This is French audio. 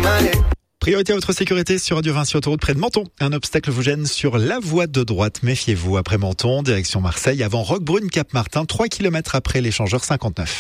Priorité à votre sécurité sur Radio Vinci Autoroute près de Menton. Un obstacle vous gêne sur la voie de droite. Méfiez-vous après Menton, direction Marseille, avant Roquebrune, Cap Martin, 3 km après l'échangeur 59.